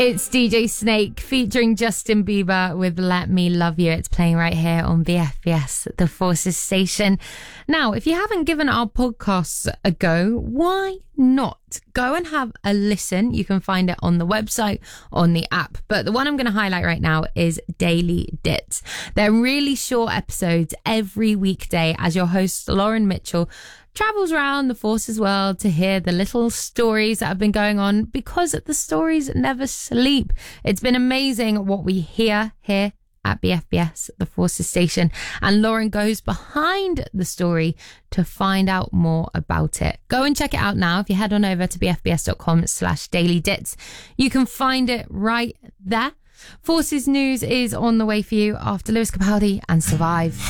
It's DJ Snake featuring Justin Bieber with Let Me Love You. It's playing right here on BFBS, the Forces station. Now, if you haven't given our podcasts a go, why not? Go and have a listen. You can find it on the website, on the app. But the one I'm going to highlight right now is Daily Dits. They're really short episodes every weekday as your host, Lauren Mitchell, travels around the Forces world to hear the little stories that have been going on, because the stories never sleep. It's been amazing what we hear here at BFBS, the Forces station, and Lauren goes behind the story to find out more about it. Go and check it out now. If you head on over to bfbs.com/dailydits, you can find it right there. Forces News is on the way for you after Lewis Capaldi and Survive.